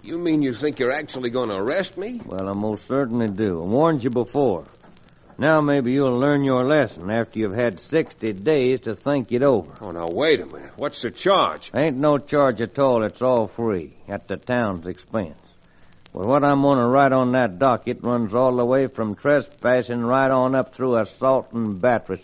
You mean you think you're actually going to arrest me? Well, I most certainly do. I warned you before. Now maybe you'll learn your lesson after you've had 60 days to think it over. Oh, now, wait a minute. What's the charge? Ain't no charge at all. It's all free, at the town's expense. Well, what I'm going to write on that docket runs all the way from trespassing right on up through assault and battery